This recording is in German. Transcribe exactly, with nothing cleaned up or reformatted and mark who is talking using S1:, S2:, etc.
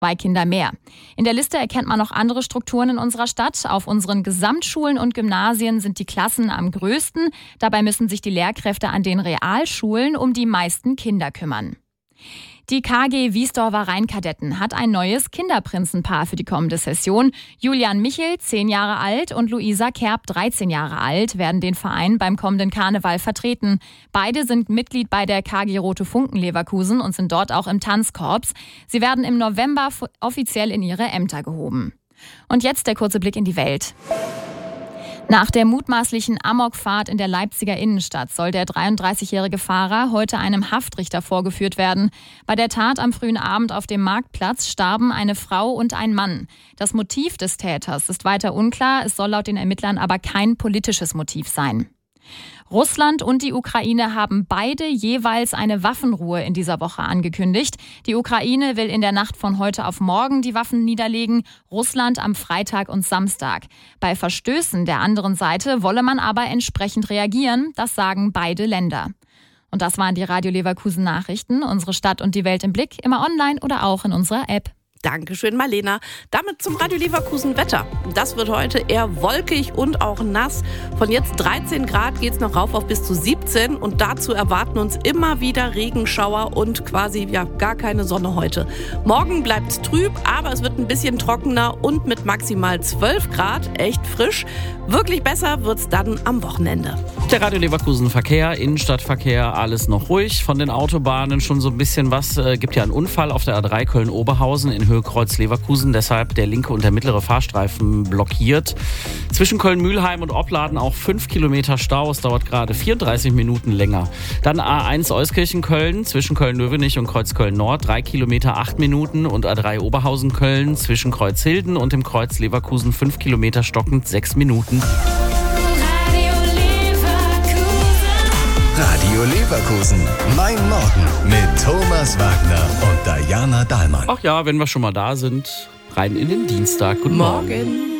S1: zwei Kinder mehr. In der Liste erkennt man noch andere Strukturen in unserer Stadt. Auf unseren Gesamtschulen und Gymnasien sind die Klassen am größten. Dabei müssen sich die Lehrkräfte an den Realschulen um die meisten Kinder kümmern. Die K G Wiesdorfer Rheinkadetten hat ein neues Kinderprinzenpaar für die kommende Session. Julian Michel, zehn Jahre alt, und Luisa Kerb, dreizehn Jahre alt, werden den Verein beim kommenden Karneval vertreten. Beide sind Mitglied bei der K G Rote Funken Leverkusen und sind dort auch im Tanzkorps. Sie werden im November offiziell in ihre Ämter gehoben. Und jetzt der kurze Blick in die Welt. Nach der mutmaßlichen Amokfahrt in der Leipziger Innenstadt soll der dreiunddreißigjährige Fahrer heute einem Haftrichter vorgeführt werden. Bei der Tat am frühen Abend auf dem Marktplatz starben eine Frau und ein Mann. Das Motiv des Täters ist weiter unklar. Es soll laut den Ermittlern aber kein politisches Motiv sein. Russland und die Ukraine haben beide jeweils eine Waffenruhe in dieser Woche angekündigt. Die Ukraine will in der Nacht von heute auf morgen die Waffen niederlegen, Russland am Freitag und Samstag. Bei Verstößen der anderen Seite wolle man aber entsprechend reagieren, das sagen beide Länder. Und das waren die Radio Leverkusen Nachrichten, unsere Stadt und die Welt im Blick, immer online oder auch in unserer App.
S2: Dankeschön, Marlena. Damit zum Radio Leverkusen Wetter. Das wird heute eher wolkig und auch nass. Von jetzt dreizehn Grad geht's noch rauf auf bis zu siebzehn und dazu erwarten uns immer wieder Regenschauer und quasi ja gar keine Sonne heute. Morgen bleibt's trüb, aber es wird ein bisschen trockener und mit maximal zwölf Grad, echt frisch. Wirklich besser wird's dann am Wochenende.
S3: Der Radio Leverkusen Verkehr, Innenstadtverkehr, alles noch ruhig. Von den Autobahnen schon so ein bisschen was. Äh, gibt ja einen Unfall auf der A drei Köln-Oberhausen in Höhe Kreuz Leverkusen, deshalb der linke und der mittlere Fahrstreifen blockiert. Zwischen Köln-Mühlheim und Opladen auch fünf Kilometer Stau. Es dauert gerade vierunddreißig Minuten länger. Dann A eins Euskirchen-Köln zwischen Köln-Löwenich und Kreuz Köln-Nord, drei Kilometer acht Minuten. Und A drei Oberhausen-Köln zwischen Kreuz Hilden und dem Kreuz Leverkusen fünf Kilometer stockend sechs Minuten.
S4: Radio Leverkusen. Mein Morgen mit Thomas Wagner und Diana Dahlmann.
S3: Ach ja, wenn wir schon mal da sind, rein in den Dienstag. Guten Morgen.
S2: Morgen.